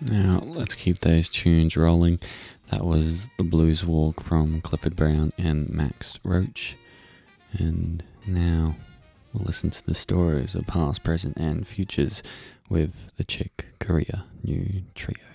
Now, let's keep those tunes rolling. That was The Blues Walk from Clifford Brown and Max Roach. And now we'll listen to the stories of past, present, and futures with the Chick Corea New Trio.